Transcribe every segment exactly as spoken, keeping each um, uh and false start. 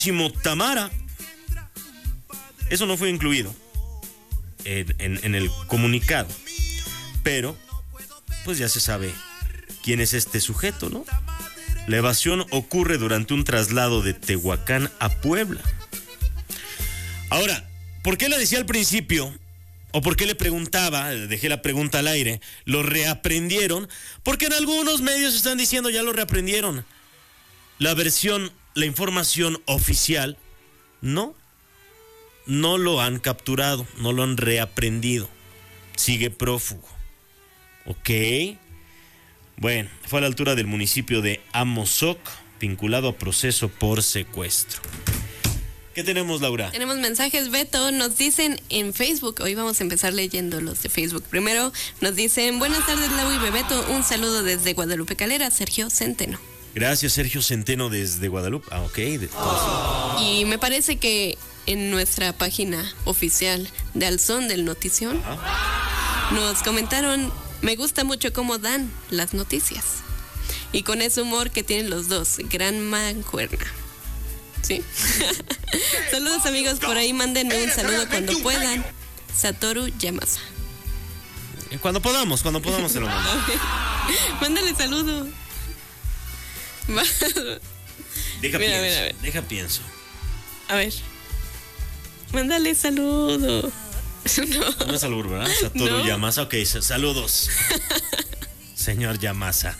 Tamara. Eso no fue incluido en, en, en el comunicado, pero pues ya se sabe quién es este sujeto, ¿no? La evasión ocurre durante un traslado de Tehuacán a Puebla. Ahora, ¿por qué le decía al principio? ¿O por qué le preguntaba? Dejé la pregunta al aire. ¿Lo reaprendieron? Porque en algunos medios están diciendo ya lo reaprendieron. La versión, la información oficial, no. No lo han capturado, no lo han reaprendido. Sigue prófugo. Ok. Bueno, fue a la altura del municipio de Amozoc, vinculado a proceso por secuestro. ¿Qué tenemos, Laura? Tenemos mensajes, Beto. Nos dicen en Facebook. Hoy vamos a empezar leyendo los de Facebook. Primero nos dicen: buenas tardes, Lau y Bebeto. Un saludo desde Guadalupe Calera, Sergio Centeno. Gracias, Sergio Centeno desde Guadalupe. Ah, ok. De... Oh. Y me parece que en nuestra página oficial de Al Son del Notición, ajá, nos comentaron: me gusta mucho cómo dan las noticias. Y con ese humor que tienen los dos, gran mancuerna. Sí. Saludos, amigos, por ahí mándenme un saludo cuando puedan. Satoru Yamasa. Cuando podamos, cuando podamos se lo mando. Mándale saludo. Deja mira, pienso, mira, deja pienso. A ver. Mándale saludo. No, no es albur, ¿verdad? Satoru no. Yamasa, ok, saludos. Señor Yamasa.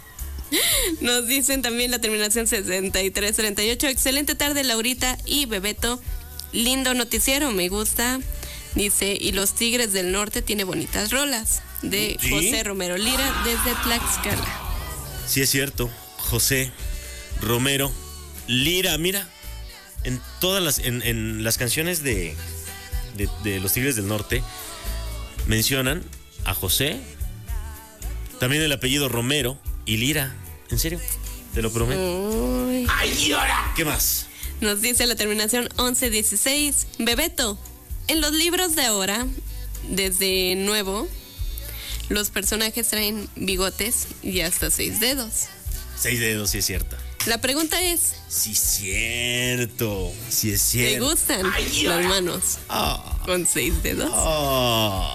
Nos dicen también la terminación sesenta y tres treinta y ocho. Excelente tarde, Laurita y Bebeto. Lindo noticiero, me gusta. Dice: y los Tigres del Norte tiene bonitas rolas. De ¿sí? José Romero Lira desde Tlaxcala. Sí, es cierto. José Romero Lira, mira. En todas las, en, en las canciones de, de, de los Tigres del Norte mencionan a José. También el apellido Romero y Lira. ¿En serio? Te lo prometo. Uy. ¡Ay, ahora! ¿Qué más? Nos dice la terminación once dieciséis. Bebeto, en los libros de ahora, desde nuevo, los personajes traen bigotes y hasta seis dedos. Seis dedos, sí es cierto. La pregunta es... Sí es cierto, sí es cierto. ¿Te gustan Ay, las manos oh. con seis dedos? Oh.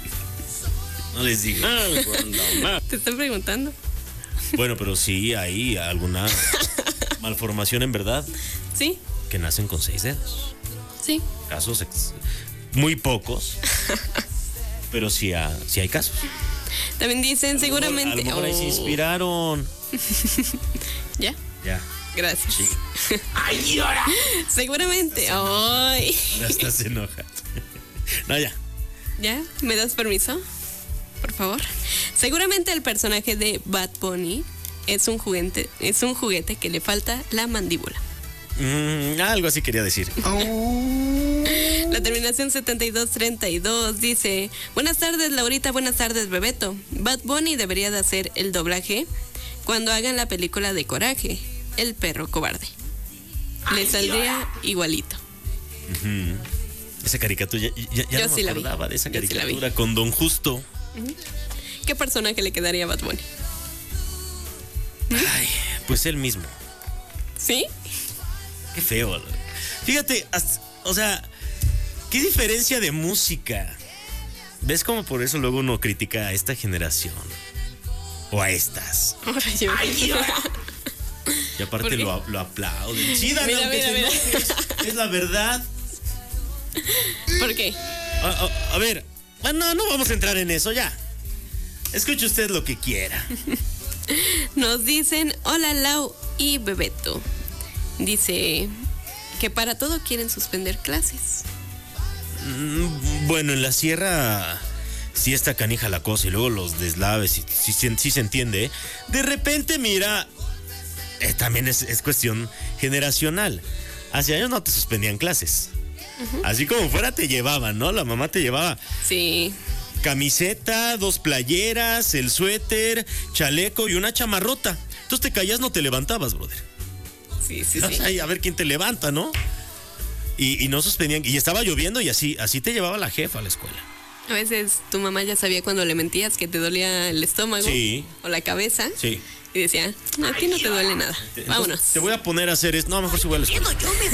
No les digo. Te están preguntando. Bueno, pero sí hay alguna malformación en verdad. Sí. Que nacen con seis dedos. Sí. Casos ex- muy pocos, pero sí, ha, sí hay casos. También dicen, a seguramente... A lo mejor ahí se inspiraron. ¿Ya? Ya. Gracias. Sí. ¡Ay, ahora! Seguramente. ¡Ay! Ya estás enojado. No, ya. ¿Ya? ¿Me das permiso? Por favor. Seguramente el personaje de Bad Bunny es un juguete, es un juguete que le falta la mandíbula. Mm, algo así quería decir. Oh. La terminación setenta y dos treinta y dos dice: buenas tardes, Laurita, buenas tardes, Bebeto. Bad Bunny debería de hacer el doblaje cuando hagan la película de Coraje, el perro cobarde. Le saldría igualito. Uh-huh. Esa caricatura, ya, ya, ya Yo no sí me acordaba la vi. de esa Yo caricatura sí con Don Justo. Uh-huh. ¿Qué personaje le quedaría a Bad Bunny? Ay, pues él mismo. ¿Sí? Qué feo. Fíjate, hasta, o sea, qué diferencia de música. ¿Ves cómo por eso luego uno critica a esta generación? O a estas. Yo... Ay, y aparte lo, lo aplauden. Sí, Dana, mira, mira, mira. Es, es la verdad. ¿Por qué? A, a, a ver, no, no vamos a entrar en eso ya. Escuche usted lo que quiera. Nos dicen: hola, Lau y Bebeto. Dice que para todo quieren suspender clases. Mm, bueno, en la sierra sí está canija la cosa y luego los deslaves, sí, sí, sí, sí se entiende, ¿eh? De repente, mira, eh, también es, es cuestión generacional. Hace años no te suspendían clases. Uh-huh. Así como fuera te llevaban, ¿no? La mamá te llevaba. Sí. Camiseta, dos playeras, el suéter, chaleco y una chamarrota. Entonces te caías, no te levantabas, brother. Sí, sí, sí. Ay, a ver quién te levanta, ¿no? Y, y no suspendían. Y estaba lloviendo y así, así te llevaba la jefa a la escuela. A veces tu mamá ya sabía cuando le mentías que te dolía el estómago, sí, o la cabeza. Sí. Y decía: a ti no te duele nada. Vámonos. Te voy a poner a hacer esto. No, mejor si voy a la escuela.